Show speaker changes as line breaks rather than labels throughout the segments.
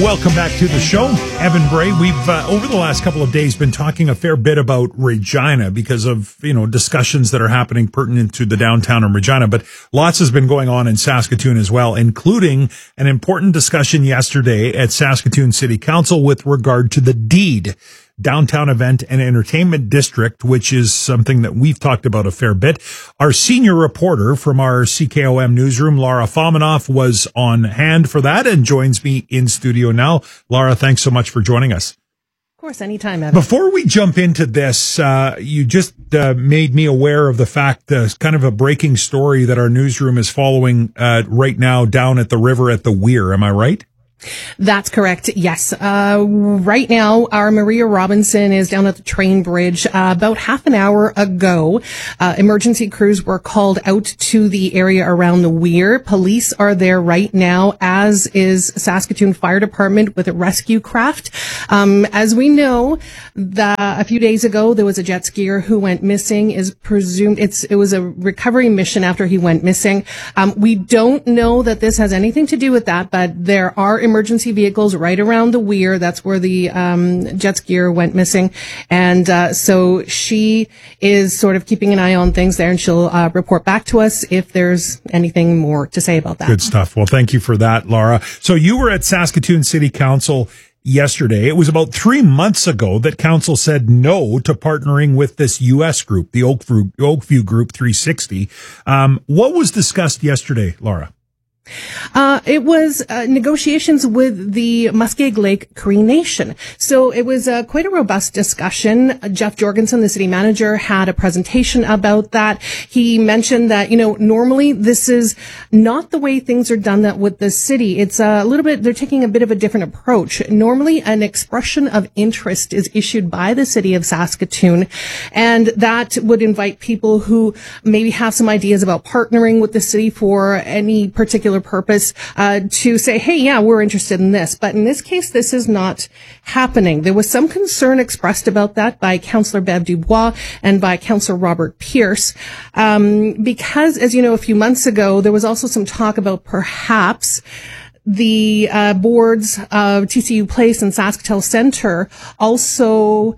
Welcome back to the show. Evan Bray. We've, over the last couple of days, been talking a fair bit about Regina because of, discussions that are happening pertinent to the downtown in Regina. But lots has been going on in Saskatoon as well, including an important discussion yesterday at Saskatoon City Council with regard to the DEED, Downtown Event and Entertainment District, which is something that we've talked about a fair bit. Our senior reporter from our CKOM newsroom, Laura Fominoff, was on hand for that and joins me in studio now. Laura, thanks so much for joining us.
Of course, anytime, Evan.
Before we jump into this, you just made me aware of the fact, kind of a breaking story that our newsroom is following right now down at the river at the Weir. Am I right?
That's correct. Yes. Right now, our Maria Robinson is down at the train bridge. About half an hour ago, emergency crews were called out to the area around the Weir. Police are there right now, as is Saskatoon Fire Department with a rescue craft. As we know, a few days ago, there was a jet skier who went missing. Is presumed it was a recovery mission after he went missing. We don't know that this has anything to do with that, but there are emergency vehicles right around the Weir. That's where the jet skier went missing. And so she is sort of keeping an eye on things there, and she'll report back to us if there's anything more to say about that.
Good stuff. Well, thank you for that, Laura. So you were at Saskatoon City Council yesterday. It was about 3 months ago that council said no to partnering with this U.S. group, the Oakview Group 360. What was discussed yesterday, Laura?
It was negotiations with the Muskeg Lake Cree Nation. So it was quite a robust discussion. Jeff Jorgensen, the city manager, had a presentation about that. He mentioned that, normally this is not the way things are done that with the city. It's a little bit, they're taking a bit of a different approach. Normally an expression of interest is issued by the city of Saskatoon, and that would invite people who maybe have some ideas about partnering with the city for any particular purpose to say, hey, yeah, we're interested in this. But in this case, this is not happening. There was some concern expressed about that by Councillor Bev Dubois and by Councillor Robert Pierce, because, as you know, a few months ago, there was also some talk about perhaps the boards of TCU Place and Sasktel Center also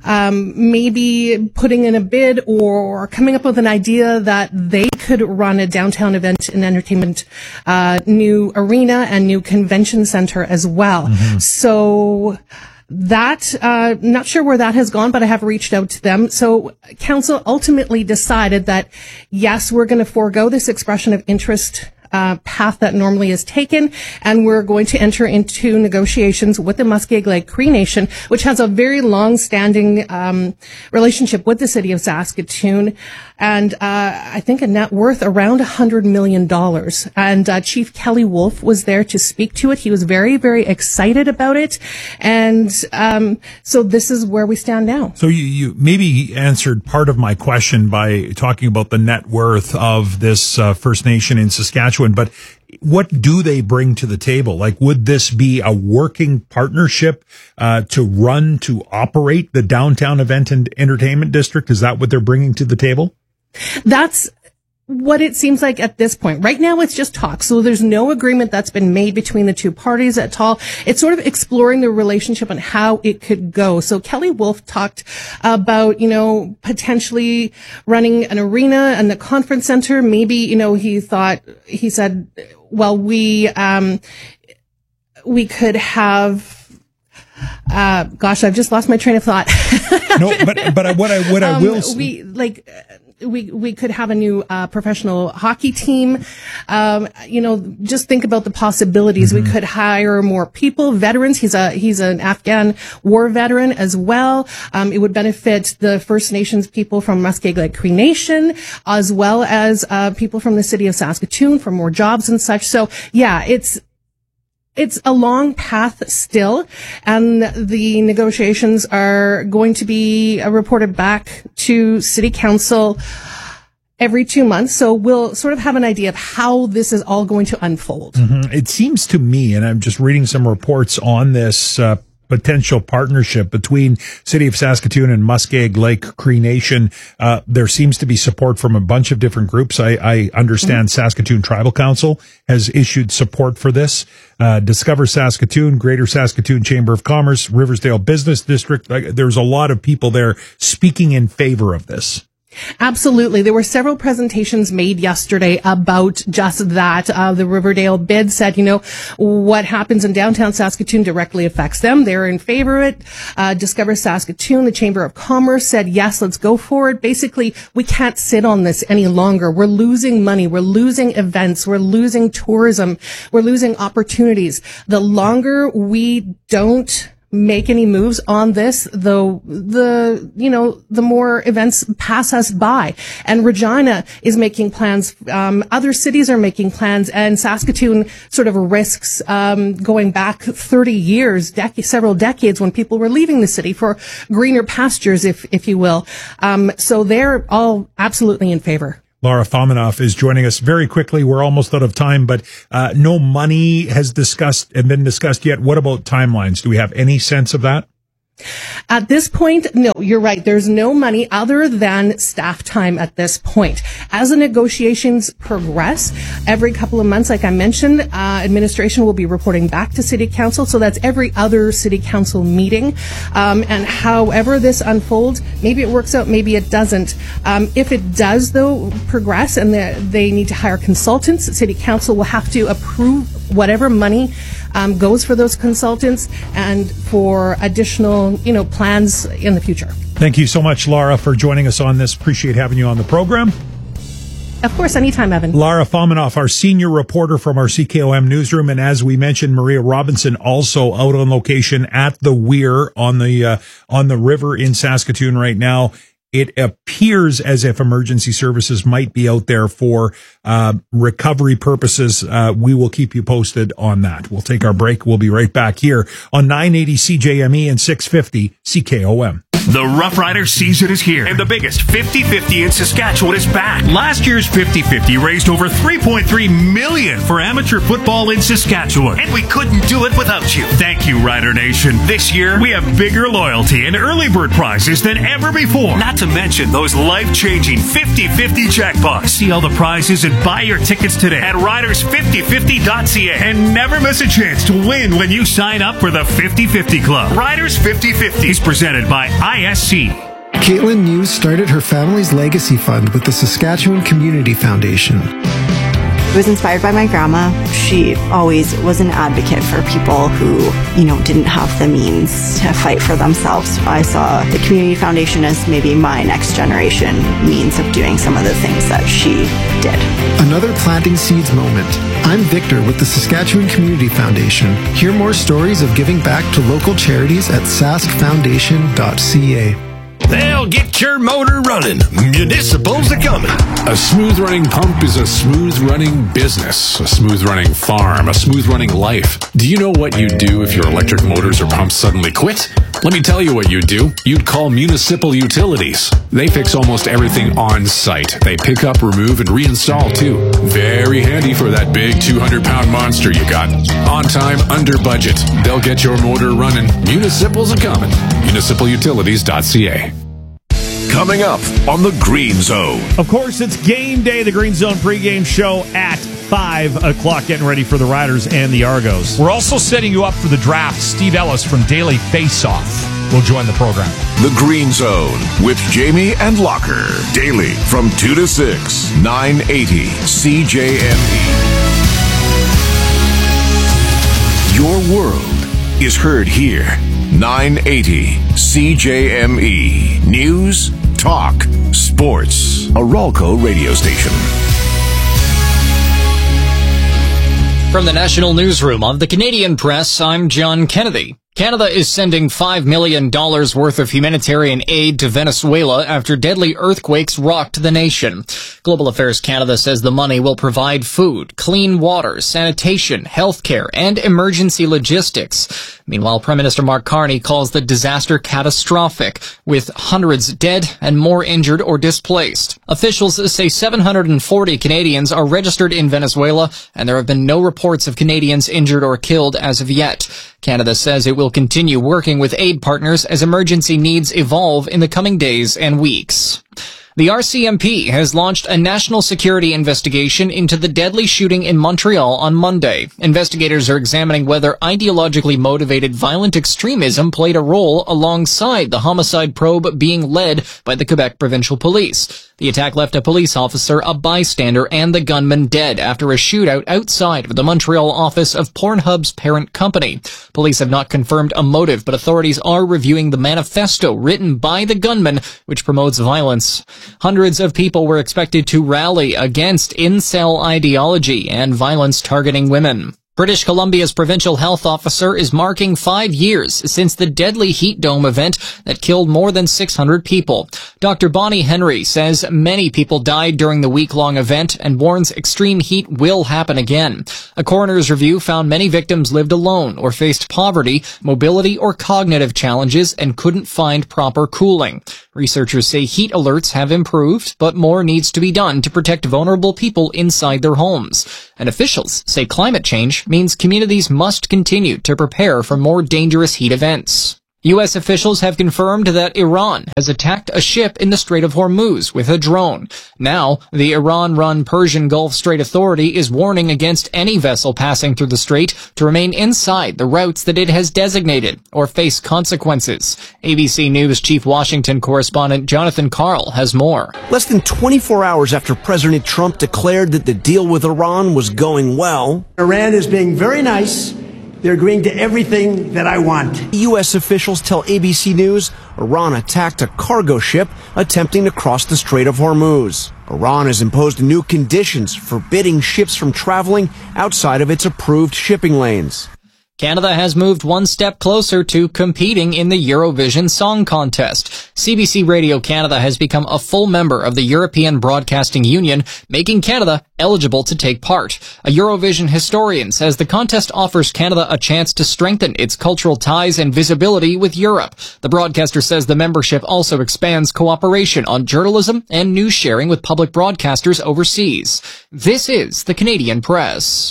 maybe putting in a bid or coming up with an idea that they could run a downtown event and entertainment new arena and new convention center as well. Mm-hmm. So that, not sure where that has gone, but I have reached out to them. So council ultimately decided that, yes, we're going to forego this expression of interest path that normally is taken, and we're going to enter into negotiations with the Muskeg Lake Cree Nation, which has a very long-standing relationship with the city of Saskatoon, and I think a net worth around $100 million. And Chief Kelly Wolf was there to speak to it. He was very, very excited about it, and so this is where we stand now.
So you maybe answered part of my question by talking about the net worth of this First Nation in Saskatchewan. But what do they bring to the table? Like, would this be a working partnership to operate the downtown event and entertainment district? Is that what they're bringing to the table?
That's what it seems like at this point. Right now, it's just talk. So there's no agreement that's been made between the two parties at all. It's sort of exploring the relationship and how it could go. So Kelly Wolf talked about, potentially running an arena and the conference center. Maybe, he said, well, we could have, gosh, I've just lost my train of thought.
No, but what I will say,
we could have a new professional hockey team. Just think about the possibilities. Mm-hmm. We could hire more people, veterans. He's an Afghan war veteran as well. It would benefit the First Nations people from Muskeg Lake Cree Nation, as well as people from the city of Saskatoon for more jobs and such. So yeah, it's a long path still, and the negotiations are going to be reported back to City Council every 2 months. So we'll sort of have an idea of how this is all going to unfold.
Mm-hmm. It seems to me, and I'm just reading some reports on this potential partnership between City of Saskatoon and Muskeg Lake Cree Nation. There seems to be support from a bunch of different groups. I understand Saskatoon Tribal Council has issued support for this. Discover Saskatoon, Greater Saskatoon Chamber of Commerce, Riversdale Business District. There's a lot of people there speaking in favor of this.
Absolutely. There were several presentations made yesterday about just that. The Riverdale bid said, what happens in downtown Saskatoon directly affects them. They're in favor of it. Discover Saskatoon, the Chamber of Commerce said, yes, let's go for it. Basically, we can't sit on this any longer. We're losing money. We're losing events. We're losing tourism. We're losing opportunities. The longer we don't make any moves on this, the more events pass us by. And Regina is making plans. Other cities are making plans, and Saskatoon sort of risks going back 30 years, several decades, when people were leaving the city for greener pastures, if you will. So they're all absolutely in favor.
Laura Fominoff is joining us very quickly. We're almost out of time, but no money has been discussed yet. What about timelines? Do we have any sense of that?
At this point, no, you're right. There's no money other than staff time at this point. As the negotiations progress, every couple of months, like I mentioned, administration will be reporting back to City Council. So that's every other City Council meeting. And however this unfolds, maybe it works out, maybe it doesn't. If it does, though, progress and they need to hire consultants, City Council will have to approve whatever money goes for those consultants and for additional, plans in the future.
Thank you so much, Laura, for joining us on this. Appreciate having you on the program.
Of course, anytime, Evan.
Laura Fominoff, our senior reporter from our CKOM newsroom. And as we mentioned, Maria Robinson also out on location at the Weir on the river in Saskatoon right now. It appears as if emergency services might be out there for recovery purposes. We will keep you posted on that. We'll take our break. We'll be right back here on 980 CJME and 650 CKOM.
The Rough Rider season is here, and the biggest 50-50 in Saskatchewan is back. Last year's 50-50 raised over $3.3 million for amateur football in Saskatchewan, and we couldn't do it without you. Thank you, Rider Nation. This year, we have bigger loyalty and early bird prizes than ever before. Not to mention those life-changing 50-50 jackpots. See all the prizes and buy your tickets today at riders5050.ca, and never miss a chance to win when you sign up for the 50-50 Club. Riders 50-50 is presented by ISC.
Caitlin News started her family's legacy fund with the Saskatchewan Community Foundation.
It was inspired by my grandma. She always was an advocate for people who, didn't have the means to fight for themselves. I saw the Community Foundation as maybe my next generation means of doing some of the things that she did.
Another planting seeds moment. I'm Victor with the Saskatchewan Community Foundation. Hear more stories of giving back to local charities at saskfoundation.ca.
They'll get your motor running. Municipals are coming.
A smooth-running pump is a smooth-running business, a smooth-running farm, a smooth-running life. Do you know what you'd do if your electric motors or pumps suddenly quit? Let me tell you what you'd do. You'd call Municipal Utilities. They fix almost everything on site. They pick up, remove, and reinstall, too. Very handy for that big 200-pound monster you got. On time, under budget. They'll get your motor running. Municipals are coming. MunicipalUtilities.ca.
Coming up on the Green Zone.
Of course, it's game day, the Green Zone pregame show at 5 o'clock, getting ready for the Riders and the Argos.
We're also setting you up for the draft. Steve Ellis from Daily Face-Off will join the program.
The Green Zone with Jamie and Locker. Daily from 2 to 6, 980 CJME. Your world is heard here. 980 CJME. News, talk, sports. A Ralco radio station.
From the National Newsroom of the Canadian Press, I'm John Kennedy. Canada is sending $5 million worth of humanitarian aid to Venezuela after deadly earthquakes rocked the nation. Global Affairs Canada says the money will provide food, clean water, sanitation, healthcare, and emergency logistics. Meanwhile, Prime Minister Mark Carney calls the disaster catastrophic, with hundreds dead and more injured or displaced. Officials say 740 Canadians are registered in Venezuela, and there have been no reports of Canadians injured or killed as of yet. Canada says it will continue working with aid partners as emergency needs evolve in the coming days and weeks. The RCMP has launched a national security investigation into the deadly shooting in Montreal on Monday. Investigators are examining whether ideologically motivated violent extremism played a role alongside the homicide probe being led by the Quebec Provincial Police. The attack left a police officer, a bystander, and the gunman dead after a shootout outside of the Montreal office of Pornhub's parent company. Police have not confirmed a motive, but authorities are reviewing the manifesto written by the gunman, which promotes violence. Hundreds of people were expected to rally against incel ideology and violence targeting women. British Columbia's provincial health officer is marking 5 years since the deadly heat dome event that killed more than 600 people. Dr. Bonnie Henry says many people died during the week-long event and warns extreme heat will happen again. A coroner's review found many victims lived alone or faced poverty, mobility, or cognitive challenges and couldn't find proper cooling. Researchers say heat alerts have improved, but more needs to be done to protect vulnerable people inside their homes. And officials say climate change means communities must continue to prepare for more dangerous heat events. U.S. officials have confirmed that Iran has attacked a ship in the Strait of Hormuz with a drone. Now, the Iran-run Persian Gulf Strait Authority is warning against any vessel passing through the strait to remain inside the routes that it has designated or face consequences. ABC News Chief Washington correspondent Jonathan Karl has more.
Less than 24 hours after President Trump declared that the deal with Iran was going well,
Iran is being very nice. They're agreeing to everything that I want.
U.S. officials tell ABC News Iran attacked a cargo ship attempting to cross the Strait of Hormuz. Iran has imposed new conditions forbidding ships from traveling outside of its approved shipping lanes.
Canada has moved one step closer to competing in the Eurovision Song Contest. CBC Radio Canada has become a full member of the European Broadcasting Union, making Canada eligible to take part. A Eurovision historian says the contest offers Canada a chance to strengthen its cultural ties and visibility with Europe. The broadcaster says the membership also expands cooperation on journalism and news sharing with public broadcasters overseas. This is the Canadian Press.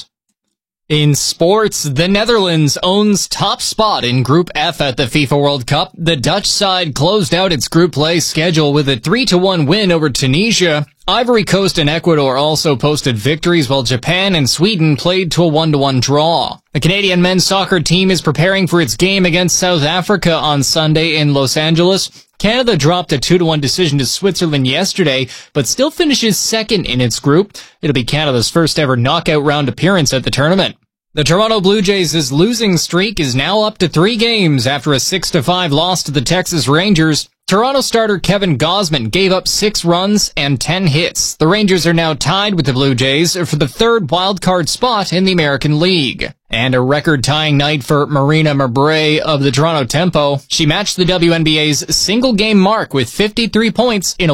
In sports, the Netherlands owns top spot in Group F at the FIFA World Cup. The Dutch side closed out its group play schedule with a 3-1 win over Tunisia. Ivory Coast and Ecuador also posted victories, while Japan and Sweden played to a 1-1 draw. The Canadian men's soccer team is preparing for its game against South Africa on Sunday in Los Angeles. Canada dropped a 2-1 decision to Switzerland yesterday, but still finishes second in its group. It'll be Canada's first ever knockout round appearance at the tournament. The Toronto Blue Jays' losing streak is now up to 3 games after a 6-5 loss to the Texas Rangers. Toronto starter Kevin Gausman gave up 6 runs and 10 hits. The Rangers are now tied with the Blue Jays for the third wildcard spot in the American League. And a record-tying night for Marina Mabrey of the Toronto Tempo. She matched the WNBA's single-game mark with 53 points in a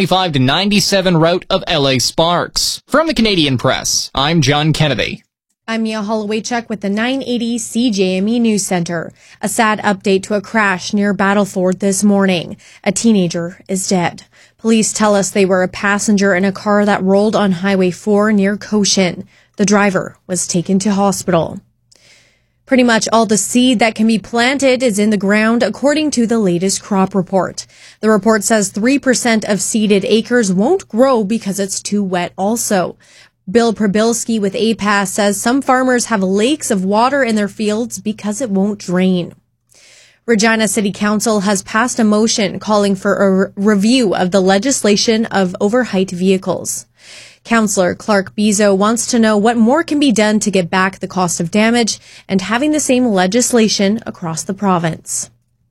125-97 rout of LA Sparks. From the Canadian Press, I'm John Kennedy.
I'm Mia Holloway-Chuck with the 980 CJME News Center. A sad update to a crash near Battleford this morning. A teenager is dead. Police tell us they were a passenger in a car that rolled on Highway 4 near Cochin. The driver was taken to hospital. Pretty much all the seed that can be planted is in the ground, according to the latest crop report. The report says 3% of seeded acres won't grow because it's too wet also. Bill Prabilski with APAS says some farmers have lakes of water in their fields because it won't drain. Regina City Council has passed a motion calling for a review of the legislation of overheight vehicles. Councillor Clark Bezo wants to know what more can be done to get back the cost of damage and having the same legislation across the province.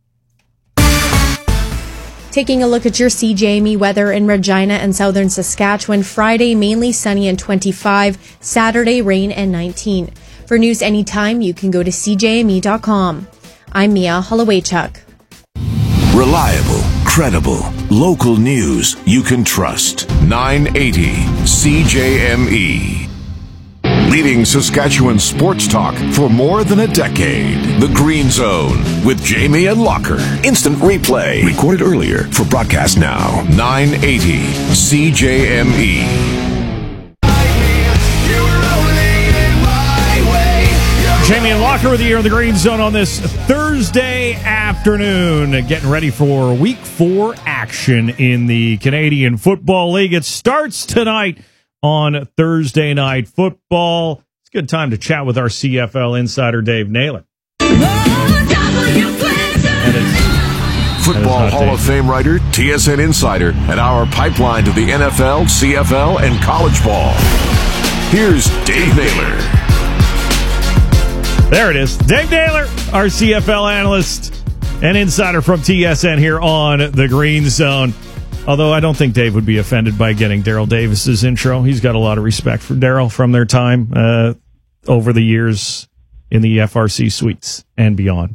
Taking a look at your CJME weather in Regina and southern Saskatchewan. Friday, mainly sunny and 25. Saturday, rain and 19. For news anytime, you can go to CJME.com. I'm Mia Holloway-Chuck.
Reliable, credible, local news you can trust. 980 CJME. Leading Saskatchewan sports talk for more than a decade. The Green Zone with Jamie and Locker. Instant replay. Recorded earlier for broadcast now. 980 CJME.
Jamie and Locker. Walker with you here in the Green Zone on this Thursday afternoon, getting ready for Week 4 action in the Canadian Football League. It starts tonight on Thursday Night Football. It's a good time to chat with our CFL insider, Dave Naylor.
Football Hall of Fame writer, TSN insider, and our pipeline to the NFL, CFL, and college ball. Here's Dave Naylor.
There it is. Dave Naylor, our CFL analyst and insider from TSN here on the Green Zone. Although I don't think Dave would be offended by getting Daryl Davis's intro. He's got a lot of respect for Daryl from their time over the years in the FRC suites and beyond.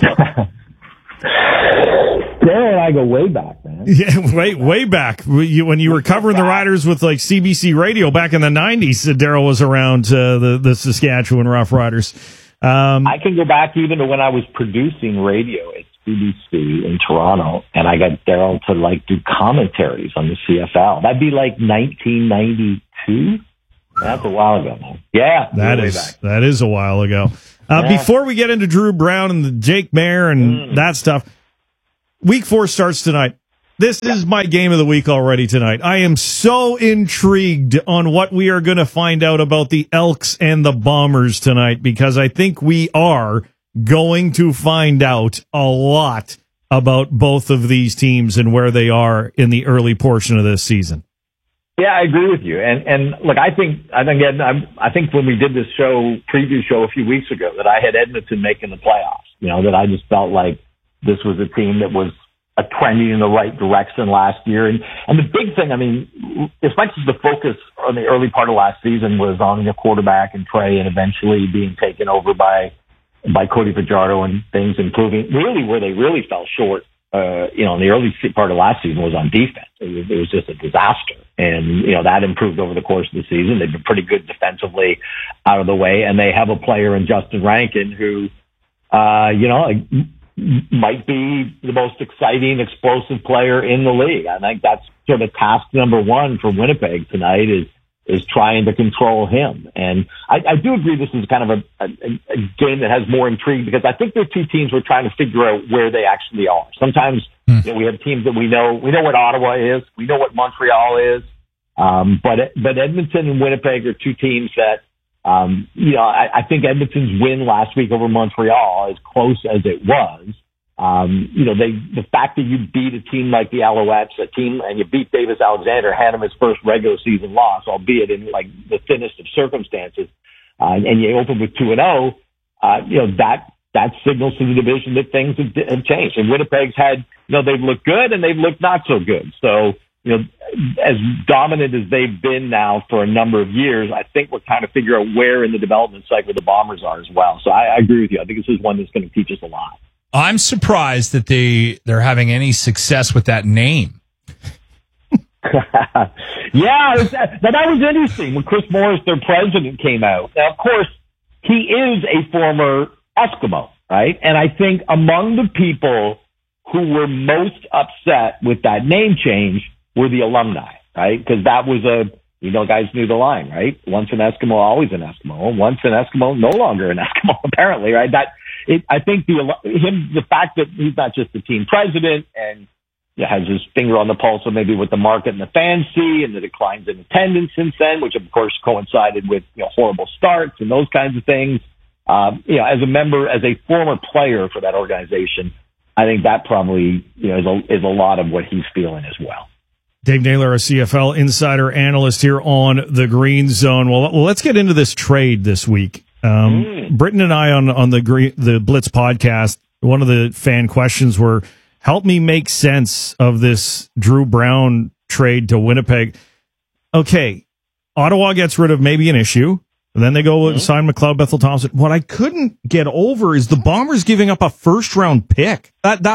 Daryl and I go way back, man.
Yeah, way back. When you were covering the Riders with like CBC Radio back in the 90s, Daryl was around the Saskatchewan Rough Riders.
I can go back even to when I was producing radio at CBC in Toronto, and I got Daryl to like do commentaries on the CFL. That'd be like 1992. That's a while ago, man. Yeah,
that is a while ago. Before we get into Drew Brown and the Jake Mayer and that stuff, Week 4 starts tonight. This is my game of the week already tonight. I am so intrigued on what we are going to find out about the Elks and the Bombers tonight, because I think we are going to find out a lot about both of these teams and where they are in the early portion of this season.
Yeah, I agree with you. And look, I think when we did this preview show a few weeks ago, that I had Edmonton making the playoffs. You know, that I just felt like this was a team that was trending in the right direction last year. And the big thing, I mean, as much as the focus on the early part of last season was on the quarterback and Trey and eventually being taken over by Cody Fajardo and things improving, really where they really fell short, in the early part of last season was on defense. It was just a disaster. And, that improved over the course of the season. They've been pretty good defensively out of the way. And they have a player in Justin Rankin who, might be the most exciting, explosive player in the league. I think that's sort of task number one for Winnipeg tonight is trying to control him. And I do agree this is kind of a game that has more intrigue, because I think they're two teams we're trying to figure out where they actually are. Sometimes we have teams that we know what Ottawa is, we know what Montreal is, but Edmonton and Winnipeg are two teams that I think Edmonton's win last week over Montreal, as close as it was, the fact that you beat a team like the Alouettes, and you beat Davis Alexander, had him his first regular season loss, albeit in like the thinnest of circumstances, and you open with 2-0, that signals to the division that things have changed. And Winnipeg's had, they've looked good and they've looked not so good. So, as dominant as they've been now for a number of years, I think we're trying to figure out where in the development cycle the Bombers are as well. So I agree with you. I think this is one that's going to teach us a lot.
I'm surprised that they're having any success with that name.
Yeah, that was interesting when Chris Morris, their president, came out. Now, of course, he is a former Eskimo, right? And I think among the people who were most upset with that name change were the alumni, right? Because that was guys knew the line, right? Once an Eskimo, always an Eskimo. Once an Eskimo, no longer an Eskimo, apparently, right? I think the fact that he's not just the team president and has his finger on the pulse of maybe what the market and the fans see, and the declines in attendance since then, which of course coincided with horrible starts and those kinds of things. As a former player for that organization, I think that probably is a lot of what he's feeling as well.
Dave Naylor, a CFL insider analyst here on the Green Zone. Well, let's get into this trade this week. Britton and I on the Blitz podcast, one of the fan questions were, help me make sense of this Drew Brown trade to Winnipeg. Okay, Ottawa gets rid of maybe an issue, and then they go and sign McLeod, Bethel Thompson. What I couldn't get over is the Bombers giving up a first-round pick.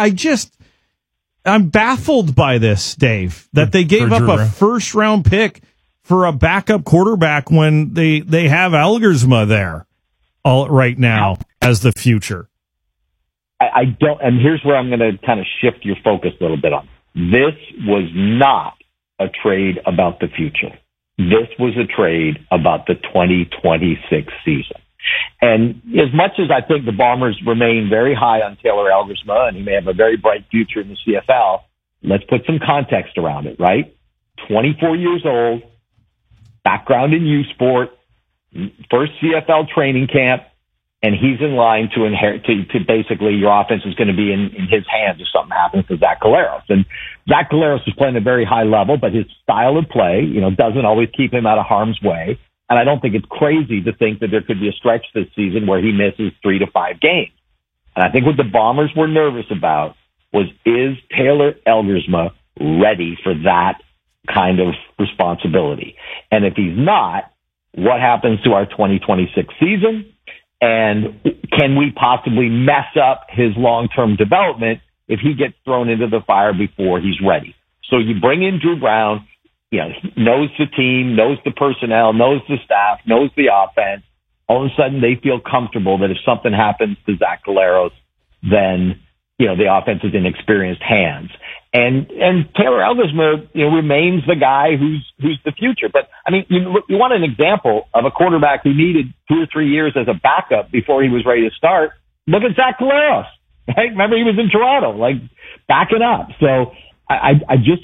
I'm baffled by this, Dave, that they gave up a first-round pick for a backup quarterback when they have Elgersma there right now as the future.
I don't, and here's where I'm going to kind of shift your focus a little bit on. This was not a trade about the future. This was a trade about the 2026 season. And as much as I think the Bombers remain very high on Taylor Elgersma, and he may have a very bright future in the CFL, let's put some context around it, right? 24 years old, background in U Sport, first CFL training camp, and he's in line to inherit, to basically your offense is going to be in his hands if something happens to Zach Collaros. And Zach Collaros is playing at a very high level, but his style of play, doesn't always keep him out of harm's way. And I don't think it's crazy to think that there could be a stretch this season where he misses 3 to 5 games. And I think what the Bombers were nervous about was, is Taylor Elgersma ready for that kind of responsibility? And if he's not, what happens to our 2026 season? And can we possibly mess up his long-term development if he gets thrown into the fire before he's ready? So you bring in Drew Brown, he knows the team, knows the personnel, knows the staff, knows the offense. All of a sudden they feel comfortable that if something happens to Zach Collaros, then, the offense is in experienced hands. And Taylor Elgersma, remains the guy who's the future. But I mean, you want an example of a quarterback who needed 2 or 3 years as a backup before he was ready to start. Look at Zach Collaros, right? Remember he was in Toronto, backing up. So I just